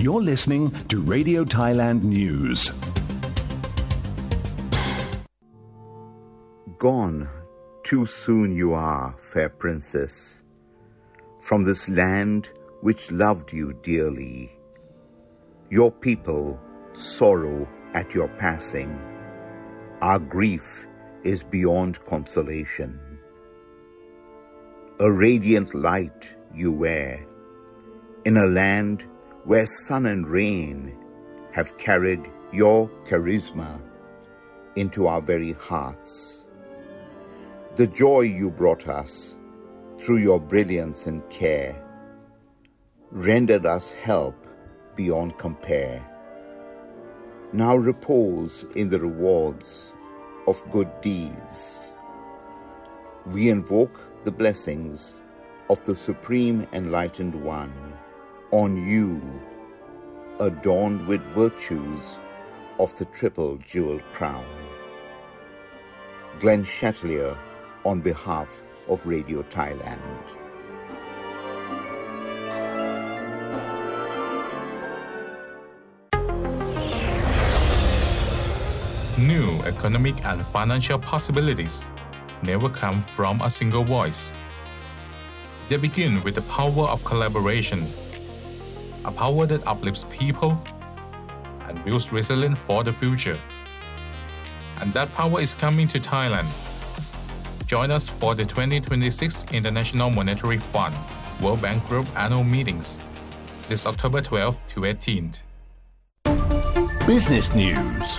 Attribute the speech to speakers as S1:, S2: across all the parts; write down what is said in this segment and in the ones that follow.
S1: You're listening to Radio Thailand News.
S2: Gone, too soon you are, fair princess, from this land which loved you dearly. Your people sorrow at your passing. Our grief is beyond consolation. A radiant light you wear, in a land where sun and rain have carried your charisma into our very hearts. The joy you brought us through your brilliance and care rendered us help beyond compare. Now repose in the rewards of good deeds. We invoke the blessings of the Supreme Enlightened One on you, adorned with virtues of the triple jeweled crown. Glenn Chatelier on behalf of Radio Thailand.
S3: New economic and financial possibilities never come from a single voice. They begin with the power of collaboration, a power that uplifts people and builds resilience for the future. And that power is coming to Thailand. Join us for the 2026 International Monetary Fund World Bank Group annual meetings this October 12th to 18th.
S1: Business News.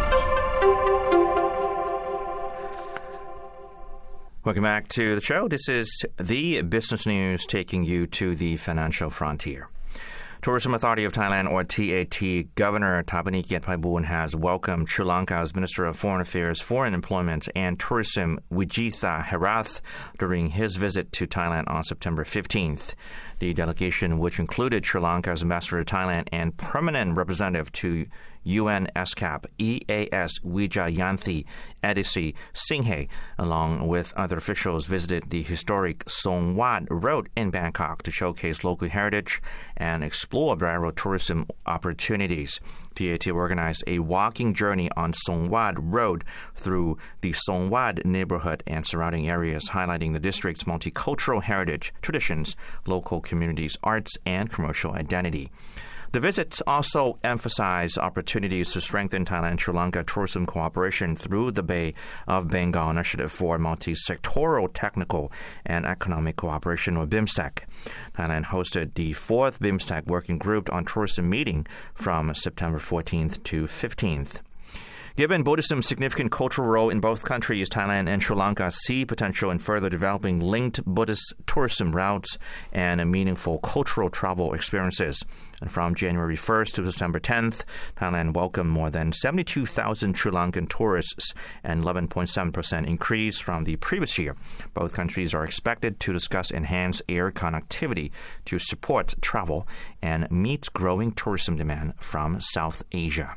S4: Welcome back to the show. This is the Business News taking you to the financial frontier. Tourism Authority of Thailand, or TAT, Governor Thapani Kiatphaiboorn has welcomed Sri Lanka's Minister of Foreign Affairs, Foreign Employment and Tourism, Wijitha Herath, during his visit to Thailand on September 15th. The delegation, which included Sri Lanka's Ambassador to Thailand and Permanent Representative to UN SCAP, EAS Wijayanthi Adisi Singhe, along with other officials, visited the historic Songwad Road in Bangkok to showcase local heritage and explore viral tourism opportunities. TAT organized a walking journey on Songwad Road through the Songwad neighborhood and surrounding areas, highlighting the district's multicultural heritage, traditions, local communities, arts, and commercial identity. The visits also emphasized opportunities to strengthen Thailand-Sri Lanka tourism cooperation through the Bay of Bengal Initiative for Multi-Sectoral Technical and Economic Cooperation, or BIMSTEC. Thailand hosted the 4th BIMSTEC Working Group on Tourism meeting from September 14th to 15th. Given Buddhism's significant cultural role in both countries, Thailand and Sri Lanka see potential in further developing linked Buddhist tourism routes and meaningful cultural travel experiences. And from January 1st to September 10th, Thailand welcomed more than 72,000 Sri Lankan tourists, an 11.7% increase from the previous year. Both countries are expected to discuss enhanced air connectivity to support travel and meet growing tourism demand from South Asia.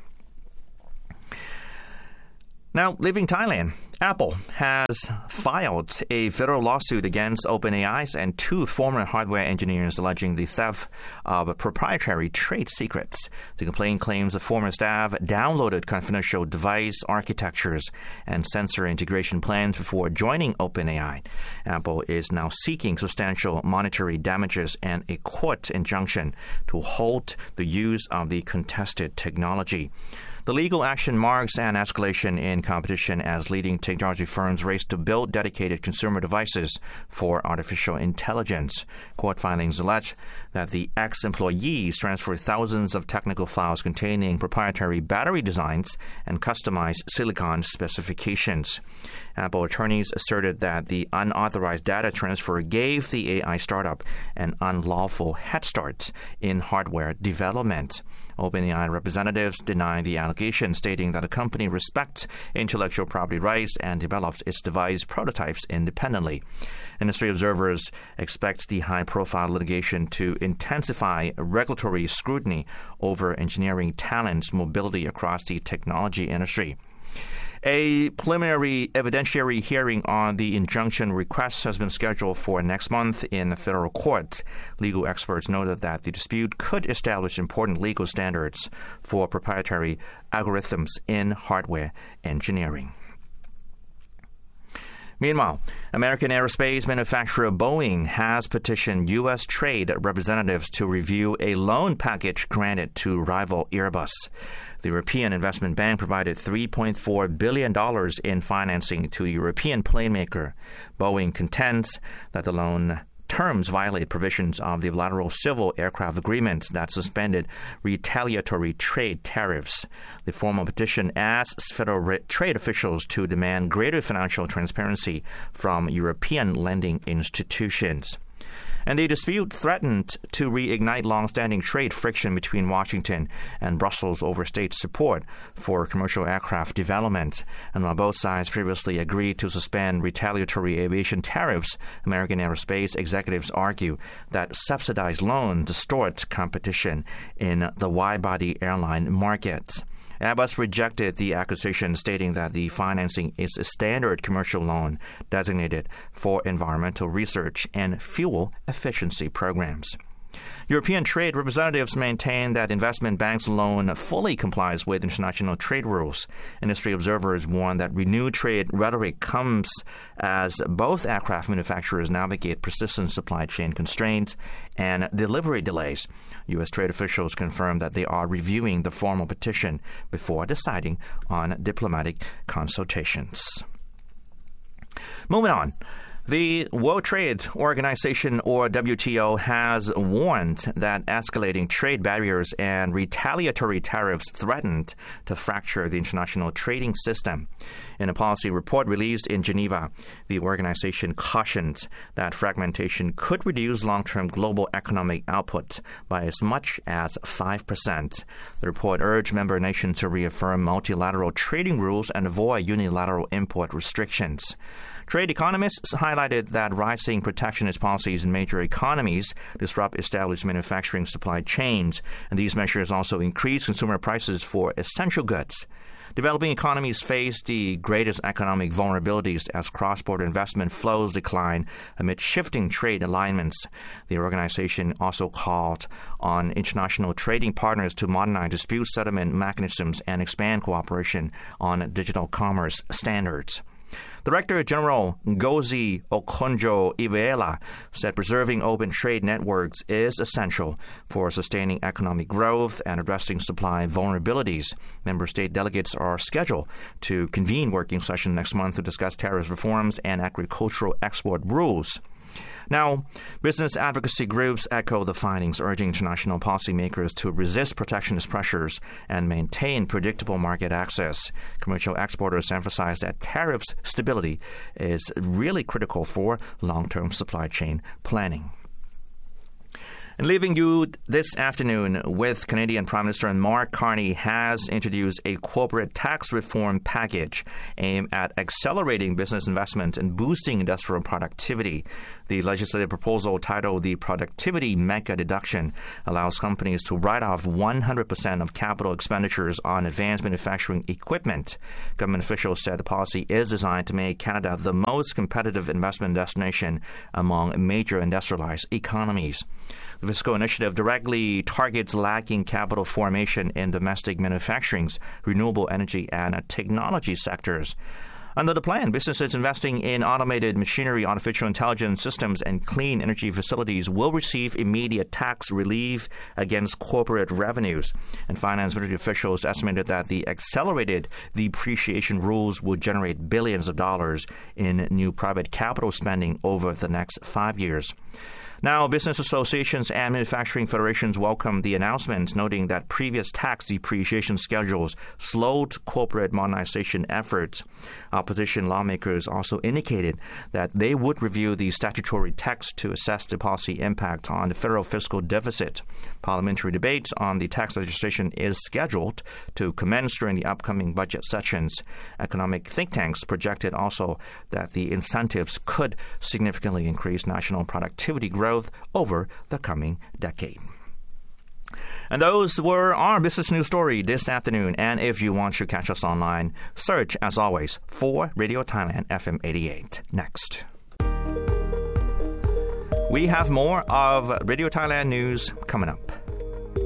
S4: Now, leaving Thailand, Apple has filed a federal lawsuit against OpenAI and 2 former hardware engineers alleging the theft of proprietary trade secrets. The complaint claims the former staff downloaded confidential device architectures and sensor integration plans before joining OpenAI. Apple is now seeking substantial monetary damages and a court injunction to halt the use of the contested technology. The legal action marks an escalation in competition as leading technology firms race to build dedicated consumer devices for artificial intelligence. Court filings allege that the ex-employees transferred thousands of technical files containing proprietary battery designs and customized silicon specifications. Apple attorneys asserted that the unauthorized data transfer gave the AI startup an unlawful head start in hardware development. OpenAI representatives denied the allegation, stating that the company respects intellectual property rights and develops its device prototypes independently. Industry observers expect the high-profile litigation to intensify regulatory scrutiny over engineering talent's mobility across the technology industry. A preliminary evidentiary hearing on the injunction request has been scheduled for next month in the federal court. Legal experts noted that the dispute could establish important legal standards for proprietary algorithms in hardware engineering. Meanwhile, American aerospace manufacturer Boeing has petitioned U.S. trade representatives to review a loan package granted to rival Airbus. The European Investment Bank provided $3.4 billion in financing to the European plane maker. Boeing contends that the loan terms violate provisions of the bilateral civil aircraft agreement that suspended retaliatory trade tariffs. The formal petition asks federal trade officials to demand greater financial transparency from European lending institutions. And the dispute threatened to reignite long-standing trade friction between Washington and Brussels over state support for commercial aircraft development. And while both sides previously agreed to suspend retaliatory aviation tariffs, American aerospace executives argue that subsidized loans distort competition in the wide-body airline market. Airbus rejected the accusation, stating that the financing is a standard commercial loan designated for environmental research and fuel efficiency programs. European trade representatives maintain that investment bank's loan fully complies with international trade rules. Industry observers warn that renewed trade rhetoric comes as both aircraft manufacturers navigate persistent supply chain constraints and delivery delays. U.S. trade officials confirm that they are reviewing the formal petition before deciding on diplomatic consultations. Moving on. The World Trade Organization, or WTO, has warned that escalating trade barriers and retaliatory tariffs threatened to fracture the international trading system. In a policy report released in Geneva, the organization cautioned that fragmentation could reduce long-term global economic output by as much as 5%. The report urged member nations to reaffirm multilateral trading rules and avoid unilateral import restrictions. Trade economists highlighted that rising protectionist policies in major economies disrupt established manufacturing supply chains, and these measures also increase consumer prices for essential goods. Developing economies face the greatest economic vulnerabilities as cross-border investment flows decline amid shifting trade alignments. The organization also called on international trading partners to modernize dispute settlement mechanisms and expand cooperation on digital commerce standards. Director General Ngozi Okonjo-Iweala said preserving open trade networks is essential for sustaining economic growth and addressing supply vulnerabilities. Member state delegates are scheduled to convene working session next month to discuss tariff reforms and agricultural export rules. Now, business advocacy groups echo the findings, urging international policymakers to resist protectionist pressures and maintain predictable market access. Commercial exporters emphasize that tariff stability is really critical for long-term supply chain planning. And leaving you this afternoon with Canadian Prime Minister Mark Carney has introduced a corporate tax reform package aimed at accelerating business investment and boosting industrial productivity. The legislative proposal, titled the Productivity Mega Deduction, allows companies to write off 100% of capital expenditures on advanced manufacturing equipment. Government officials said the policy is designed to make Canada the most competitive investment destination among major industrialized economies. The fiscal initiative directly targets lacking capital formation in domestic manufacturing, renewable energy, and technology sectors. Under the plan, businesses investing in automated machinery, artificial intelligence systems, and clean energy facilities will receive immediate tax relief against corporate revenues. And finance ministry officials estimated that the accelerated depreciation rules would generate billions of dollars in new private capital spending over the next 5 years. Now, business associations and manufacturing federations welcome the announcement, noting that previous tax depreciation schedules slowed corporate modernization efforts. Opposition lawmakers also indicated that they would review the statutory text to assess the policy impact on the federal fiscal deficit. Parliamentary debates on the tax legislation is scheduled to commence during the upcoming budget sessions. Economic think tanks projected also that the incentives could significantly increase national productivity growth over the coming decade. And those were our business news story this afternoon. And if you want to catch us online, search, as always, for Radio Thailand FM 88. Next. We have more of Radio Thailand news coming up.